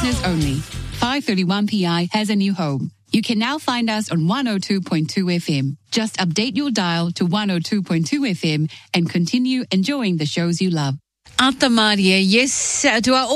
listeners only. 531PI has a new home. You can now find us on 102.2 FM. Just update your dial to 102.2 FM and continue enjoying the shows you love. Atamaria, yes. Do I